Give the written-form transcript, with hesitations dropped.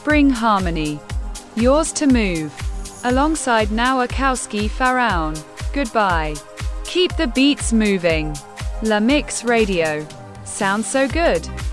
Bring harmony. Yours to move. Alongside Nowakowski Pharaon. Goodbye. Keep the beats moving. La Mix Radio. Sounds so good.